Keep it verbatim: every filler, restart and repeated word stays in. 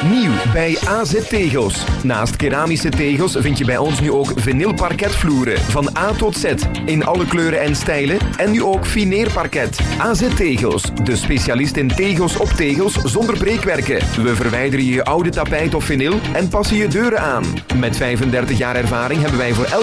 Nieuw bij A Z Tegels. Naast keramische tegels vind je bij ons nu ook vinylparketvloeren van A tot Z in alle kleuren en stijlen en nu ook fineerparket. A Z Tegels, de specialist in tegels op tegels zonder breekwerken. We verwijderen je oude tapijt of vinyl en passen je deuren aan. Met vijfendertig jaar ervaring hebben wij voor elk